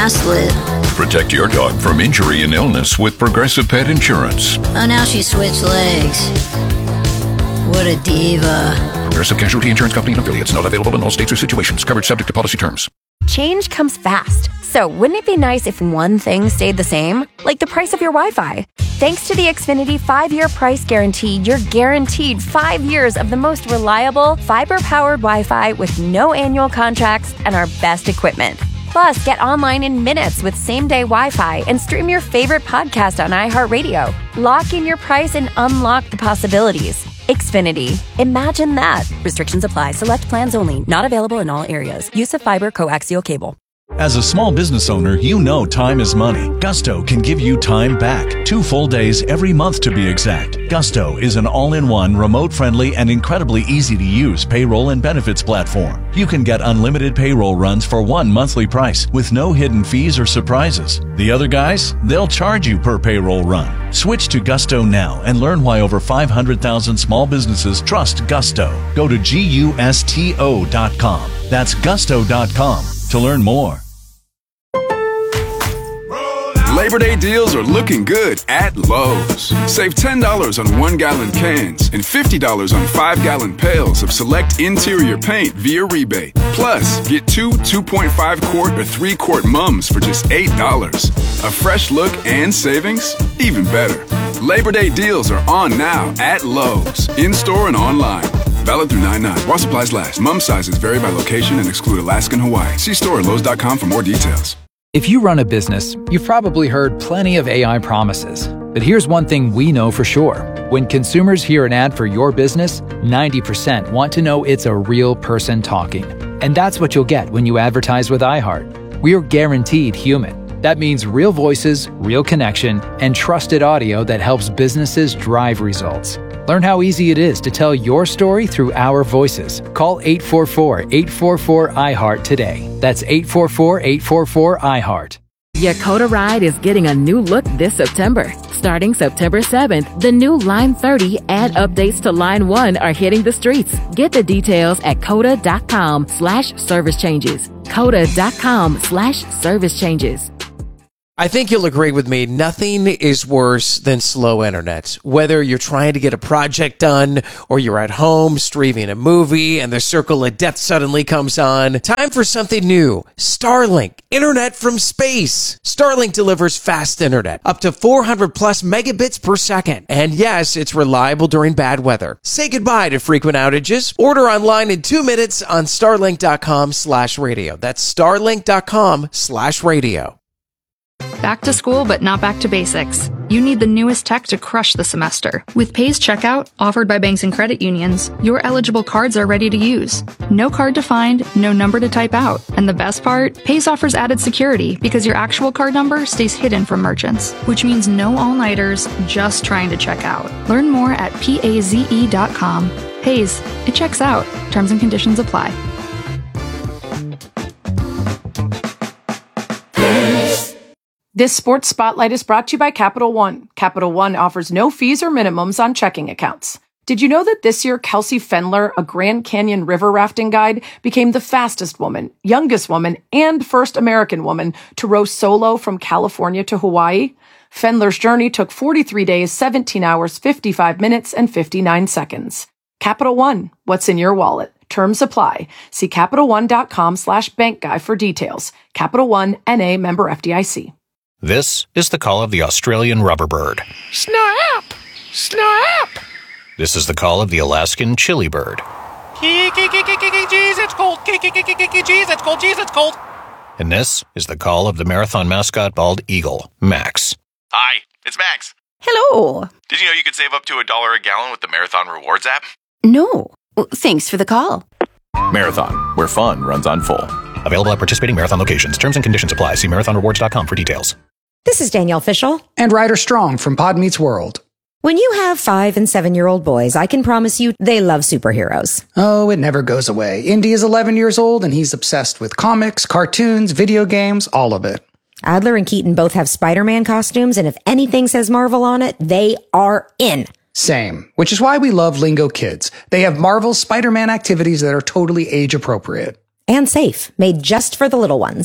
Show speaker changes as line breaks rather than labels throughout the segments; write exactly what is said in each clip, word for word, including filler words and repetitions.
I slid.
Protect your dog from injury and illness with Progressive Pet Insurance.
Oh, now she switched legs. What a diva.
Progressive Casualty Insurance Company and affiliates. Not available in all states or situations. Coverage subject to policy terms.
Change comes fast. So wouldn't it be nice if one thing stayed the same? Like the price of your Wi-Fi. Thanks to the Xfinity five-year price guarantee, you're guaranteed five years of the most reliable, fiber-powered Wi-Fi with no annual contracts and our best equipment. Plus, get online in minutes with same-day Wi-Fi and stream your favorite podcast on iHeartRadio. Lock in your price and unlock the possibilities. Xfinity. Imagine that. Restrictions apply. Select plans only. Not available in all areas. Use of fiber coaxial cable.
As a small business owner, you know time is money. Gusto can give you time back. Two full days every month to be exact. Gusto is an all-in-one, remote-friendly, and incredibly easy-to-use payroll and benefits platform. You can get unlimited payroll runs for one monthly price with no hidden fees or surprises. The other guys, they'll charge you per payroll run. Switch to Gusto now and learn why over five hundred thousand small businesses trust Gusto. Go to gusto dot com. That's gusto dot com to learn more.
Labor Day deals are looking good at Lowe's. Save ten dollars on one-gallon cans and fifty dollars on five-gallon pails of select interior paint via rebate. Plus, get two two point five quart or three quart mums for just eight dollars. A fresh look and savings? Even better. Labor Day deals are on now at Lowe's, in-store and online. Valid through nine nine. While supplies last. Mum sizes vary by location and exclude Alaska and Hawaii. See store at lowes dot com for more details.
If you run a business, you've probably heard plenty of A I promises. But here's one thing we know for sure. When consumers hear an ad for your business, ninety percent want to know it's a real person talking. And that's what you'll get when you advertise with iHeart. We're guaranteed human. That means real voices, real connection, and trusted audio that helps businesses drive results. Learn how easy it is to tell your story through our voices. Call eight four four, eight four four, I heart today. That's eight four four, eight four four, I heart.
Yakota Ride is getting a new look this September. Starting September seventh, the new Line thirty and updates to Line one are hitting the streets. Get the details at coda dot com slash service changes. coda dot com slash service changes.
I think you'll agree with me, nothing is worse than slow internet. Whether you're trying to get a project done or you're at home streaming a movie and the circle of death suddenly comes on, time for something new. Starlink, internet from space. Starlink delivers fast internet, up to four hundred plus megabits per second. And yes, it's reliable during bad weather. Say goodbye to frequent outages. Order online in two minutes on starlink dot com slash radio. That's starlink dot com slash radio.
Back to school, but not back to basics. You need the newest tech to crush the semester. With Pays Checkout, offered by banks and credit unions, your eligible cards are ready to use. No card to find, no number to type out. And the best part? Pays offers added security because your actual card number stays hidden from merchants, which means no all-nighters, just trying to check out. Learn more at paze dot com. Pays, it checks out. Terms and conditions apply.
This Sports Spotlight is brought to you by Capital One. Capital One offers no fees or minimums on checking accounts. Did you know that this year Kelsey Fendler, a Grand Canyon river rafting guide, became the fastest woman, youngest woman, and first American woman to row solo from California to Hawaii? Fendler's journey took forty-three days, seventeen hours, fifty-five minutes, and fifty-nine seconds. Capital One, what's in your wallet? Terms apply. See Capital One dot com slash bank guy for details. Capital One, N A, member F D I C.
This is the call of the Australian rubberbird.
Snap! Snap!
This is the call of the Alaskan chili bird.
Jeez, it's cold. Jeez, it's cold. Jeez, it's cold.
And this is the call of the marathon mascot bald eagle, Max.
Hi, it's Max.
Hello.
Did you know you could save up to a dollar a gallon with the Marathon Rewards app?
No. Well, thanks for the call.
Marathon, where fun runs on full.
Available at participating marathon locations. Terms and conditions apply. See marathon rewards dot com for details.
This is Danielle Fishel.
And Ryder Strong from Pod Meets World.
When you have five and seven-year-old boys, I can promise you they love superheroes.
Oh, it never goes away. Indy is eleven years old, and he's obsessed with comics, cartoons, video games, all of it.
Adler and Keaton both have Spider-Man costumes, and if anything says Marvel on it, they are in.
Same, which is why we love Lingo Kids. They have Marvel's Spider-Man activities that are totally age-appropriate.
And safe, made just for the little ones.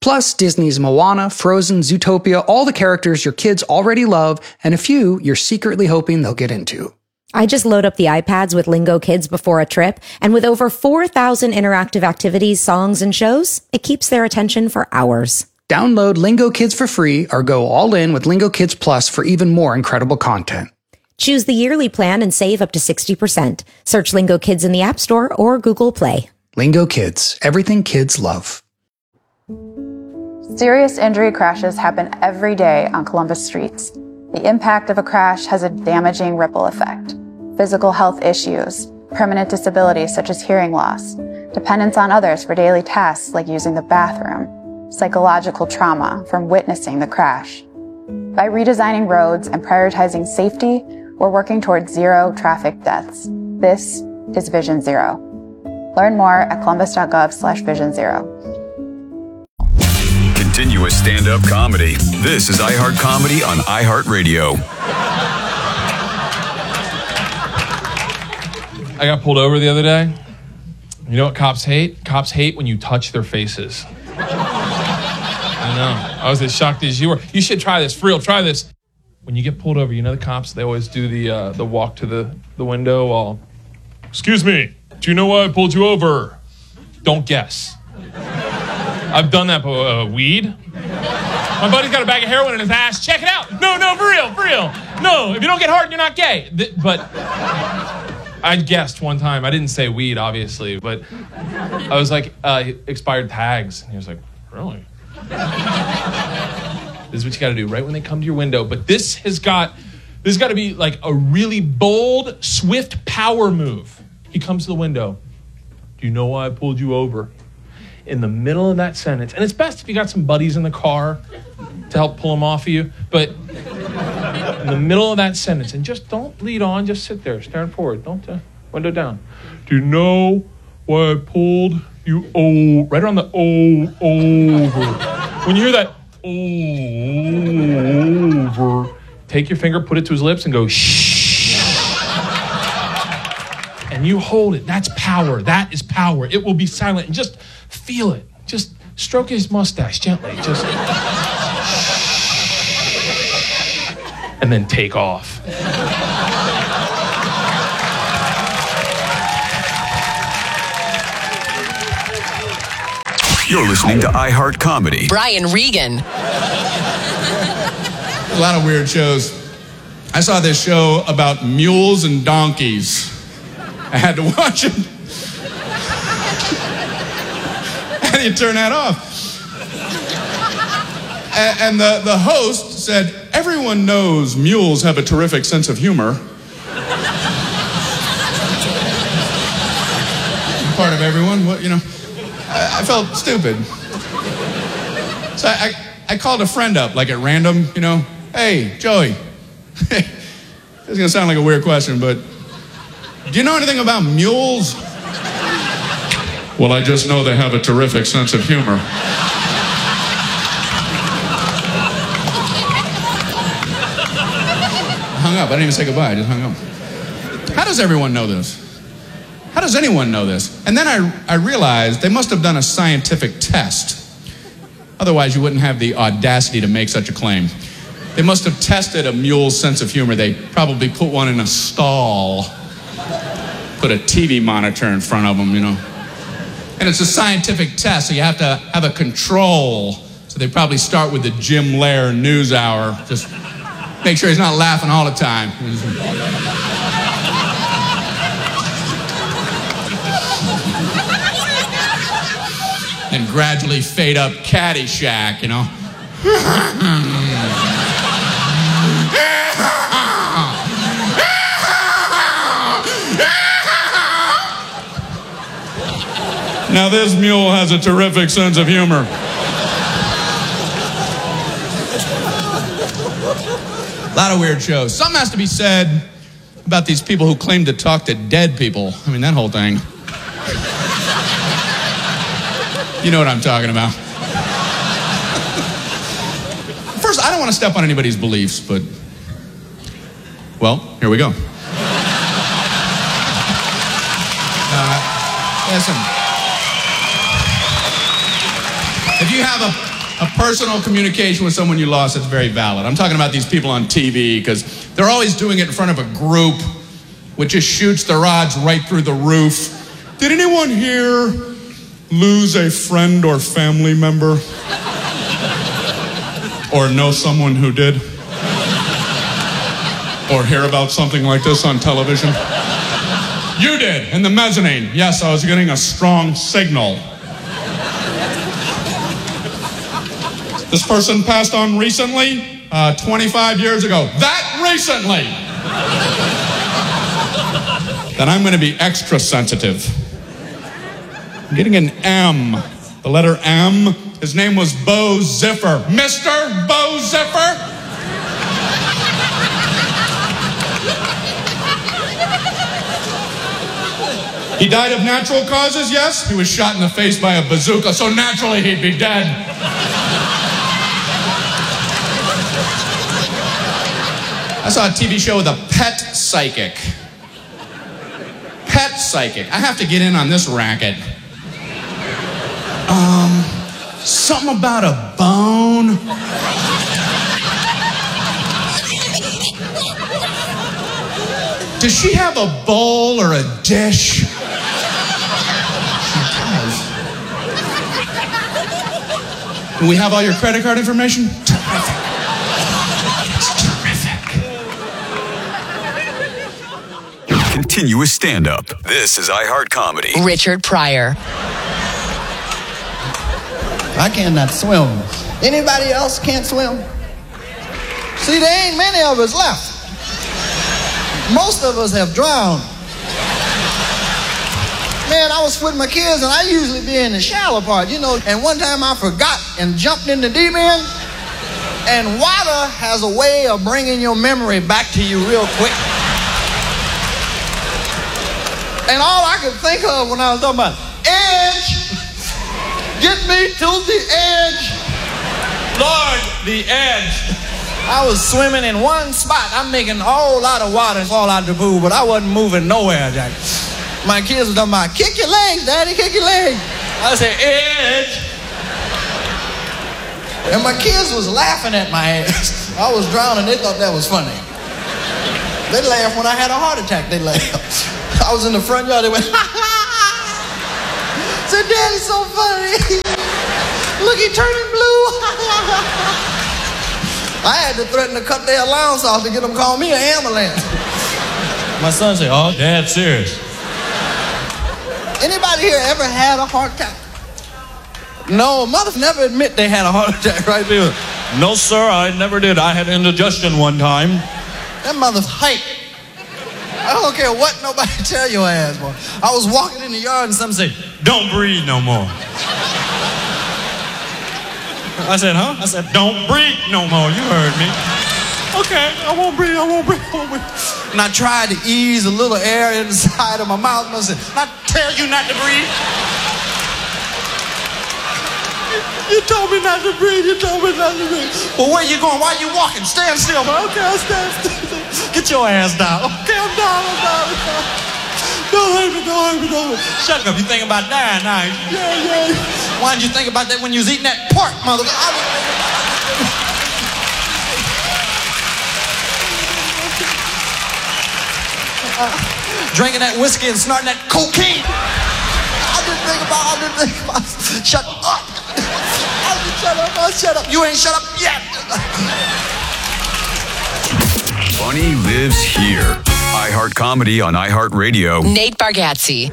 Plus, Disney's Moana, Frozen, Zootopia, all the characters your kids already love, and a few you're secretly hoping they'll get into.
I just load up the iPads with Lingo Kids before a trip, and with over four thousand interactive activities, songs, and shows, it keeps their attention for hours.
Download Lingo Kids for free or go all in with Lingo Kids Plus for even more incredible content.
Choose the yearly plan and save up to sixty percent. Search Lingo Kids in the App Store or Google Play.
Lingo Kids, everything kids love.
Serious injury crashes happen every day on Columbus streets. The impact of a crash has a damaging ripple effect. Physical health issues, permanent disabilities such as hearing loss, dependence on others for daily tasks like using the bathroom, psychological trauma from witnessing the crash. By redesigning roads and prioritizing safety, we're working towards zero traffic deaths. This is Vision Zero. Learn more at columbus.gov slash vision zero.
Continuous stand-up comedy. This is iHeart Comedy on iHeartRadio.
I got pulled over the other day. You know what cops hate? Cops hate when you touch their faces. I know. I was as shocked as you were. You should try this. For real, try this. When you get pulled over, you know the cops, they always do the uh, the walk to the, the window while, excuse me, do you know why I pulled you over? Don't guess. I've done that, uh, weed. My buddy's got a bag of heroin in his ass. Check it out. No, no, for real, for real. No, if you don't get hard, you're not gay. Th- but I guessed one time. I didn't say weed, obviously, but I was like, uh, expired tags. And he was like, really? This is what you got to do right when they come to your window. But this has got, this has got to be like a really bold, swift power move. He comes to the window. Do you know why I pulled you over? In the middle of that sentence, and it's best if you got some buddies in the car to help pull them off of you, but in the middle of that sentence, and just don't lead on, just sit there, staring forward, don't, uh, window down. Do you know why I pulled you over? Right around the O, over. When you hear that, over, take your finger, put it to his lips, and go, shh. And you hold it. That's power. That is power. It will be silent, and just feel it. Just stroke his mustache gently. Just and then take off.
You're listening to iHeart Comedy.
Brian Regan.
A lot of weird shows. I saw this show about mules and donkeys. I had to watch it. How do you turn that off? And, and the, the host said, everyone knows mules have a terrific sense of humor. Part of everyone, what, you know. I, I felt stupid. So I, I, I called a friend up, like at random, you know. Hey, Joey. This is going to sound like a weird question, but do you know anything about mules? Well, I just know they have a terrific sense of humor. Hung up. I didn't even say goodbye. I just hung up. How does everyone know this? How does anyone know this? And then I, I realized they must have done a scientific test. Otherwise, you wouldn't have the audacity to make such a claim. They must have tested a mule's sense of humor. They probably put one in a stall, put a T V monitor in front of them, you know. And it's a scientific test, so you have to have a control. So they probably start with the Jim Lehrer News Hour. Just make sure he's not laughing all the time. And gradually fade up Caddyshack, you know. Now this mule has a terrific sense of humor. A lot of weird shows. Something has to be said about these people who claim to talk to dead people. I mean, that whole thing. You know what I'm talking about. First, I don't want to step on anybody's beliefs, but, well, here we go. Uh, listen. If you have a a personal communication with someone you lost, that's very valid. I'm talking about these people on T V, because they're always doing it in front of a group, which just shoots the rods right through the roof. Did anyone here lose a friend or family member? Or know someone who did? Or hear about something like this on television? You did, in the mezzanine. Yes, I was getting a strong signal. This person passed on recently, uh, twenty-five years ago. That recently! Then I'm going to be extra sensitive. I'm getting an M. The letter M. His name was Bo Ziffer. Mister Bo Ziffer? He died of natural causes, yes? He was shot in the face by a bazooka, so naturally he'd be dead. I saw a T V show with a pet psychic. Pet psychic. I have to get in on this racket. Um, something about a bone. Does she have a bowl or a dish? She does. Do we have all your credit card information? Terrific. It's terrific.
Continuous stand-up. This is iHeart Comedy.
Richard Pryor.
I cannot swim. Anybody else can't swim? See, there ain't many of us left. Most of us have drowned. Man, I was with my kids, and I usually be in the shallow part, you know. And one time I forgot and jumped in the deep end. And water has a way of bringing your memory back to you real quick. And all I could think of when I was talking about edge, get me to the edge. Lord, the edge. I was swimming in one spot. I'm making a whole lot of water fall out the pool, but I wasn't moving nowhere, Jack. My kids were talking about, kick your legs, Daddy, kick your legs. I said, edge. And my kids was laughing at my ass. I was drowning. They thought that was funny. They laughed when I had a heart attack. They laughed. I was in the front yard. They went, ha ha ha. Said, Daddy's so funny. Look, he turning blue. I had to threaten to cut their allowance off to get them to call me an ambulance. My son said, oh, Dad's serious. Anybody here ever had a heart attack? No, mothers never admit they had a heart attack, right, people?
No, sir, I never did. I had indigestion one time.
That mother's hype. I don't care what nobody tell your ass, boy. I was walking in the yard and something said, don't breathe no more. I said, huh? I said, don't breathe no more. You heard me. Okay, I won't breathe, I won't breathe, I won't breathe. And I tried to ease a little air inside of my mouth. And I said, I tell you not to breathe. You told me not to breathe, you told me not to breathe. Well, where you going? Why are you walking? Stand still, man. Okay, I'll stand still. Get your ass down. Okay, I'm down, I'm down, I'm down. Don't hurt me, don't hurt me, don't hurt me. Shut up, you think about dying now. Yeah, yeah. Why didn't you think about that when you was eating that pork, mother? I was... Uh, drinking that whiskey and snorting that cocaine. I didn't think about, I didn't think about, shut up. I didn't shut up, I'll shut up. You ain't shut up yet.
Funny lives here. iHeart Comedy on iHeartRadio.
Nate Bargatze.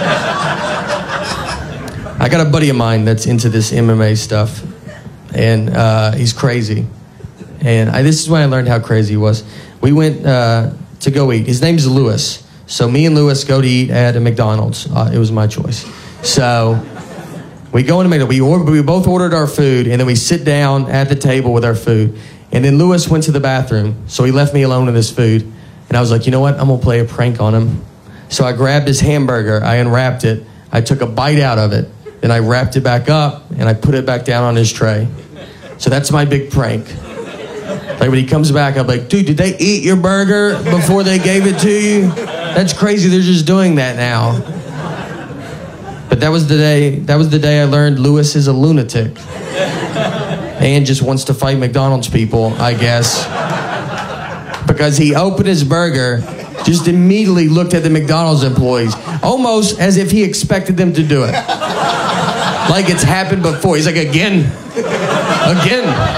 I got a buddy of mine that's into this M M A stuff, and uh, he's crazy. And I, this is when I learned how crazy he was. We went uh, to go eat. His name's Lewis. So me and Lewis go to eat at a McDonald's. Uh, it was my choice. So we go into McDonald's. We, order, we both ordered our food, and then we sit down at the table with our food. And then Lewis went to the bathroom, so he left me alone with his food. And I was like, you know what? I'm going to play a prank on him. So I grabbed his hamburger. I unwrapped it. I took a bite out of it. Then I wrapped it back up, and I put it back down on his tray. So that's my big prank. Like when he comes back, I'm like, dude, did they eat your burger before they gave it to you? That's crazy. They're just doing that now. But that was the day, that was the day I learned Lewis is a lunatic. and just wants to fight McDonald's people, I guess. Because he opened his burger, just immediately looked at the McDonald's employees, almost as if he expected them to do it. Like it's happened before. He's like, again, again.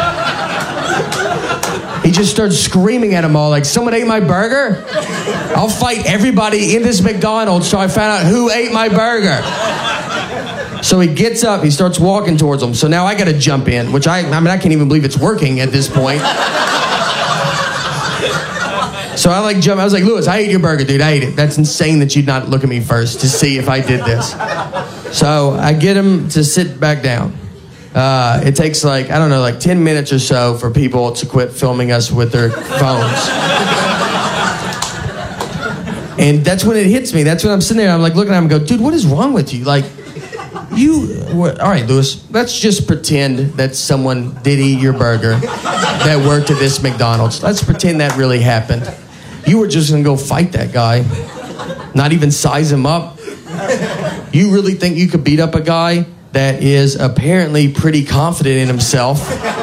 He just starts screaming at them all, like, someone ate my burger? I'll fight everybody in this McDonald's till I find out who ate my burger. So he gets up, he starts walking towards them. So now I got to jump in, which I, I mean, I can't even believe it's working at this point. So I like jump. I was like, Lewis, I ate your burger, dude. I ate it. That's insane that you'd not look at me first to see if I did this. So I get him to sit back down. Uh, it takes like, I don't know, like ten minutes or so for people to quit filming us with their phones. And that's when it hits me. That's when I'm sitting there and I'm like looking at him and go, dude, what is wrong with you? Like, you, all right, Lewis, let's just pretend that someone did eat your burger that worked at this McDonald's. Let's pretend that really happened. You were just gonna go fight that guy, not even size him up. You really think you could beat up a guy that is apparently pretty confident in himself,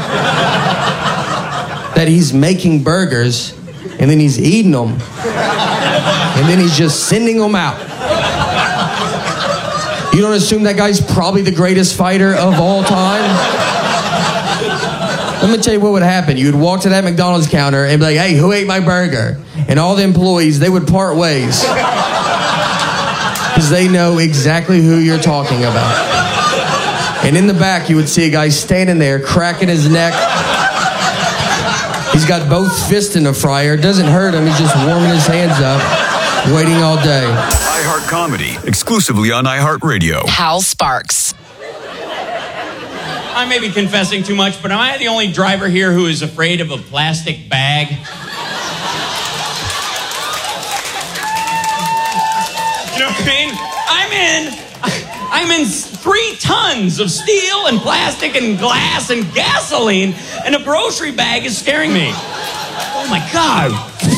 that he's making burgers and then he's eating them and then he's just sending them out? You don't assume that guy's probably the greatest fighter of all time? Let me tell you what would happen. You would walk to that McDonald's counter and be like, hey, who ate my burger? And all the employees, they would part ways. Because they know exactly who you're talking about. And in the back, you would see a guy standing there, cracking his neck. He's got both fists in the fryer. It doesn't hurt him. He's just warming his hands up, waiting all day.
iHeart Comedy, exclusively on iHeartRadio.
Hal Sparks.
I may be confessing too much, but am I the only driver here who is afraid of a plastic bag? You know what I mean? I'm in, I'm in three tons of steel and plastic and glass and gasoline, and a grocery bag is scaring me. Oh my God.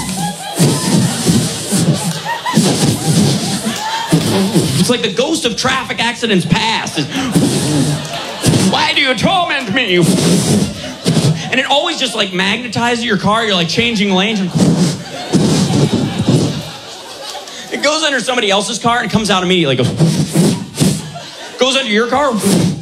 It's like the ghost of traffic accidents past. Why do you torment me? And it always just like magnetizes your car. You're like changing lanes. It goes under somebody else's car and comes out immediately. Goes, goes under your car.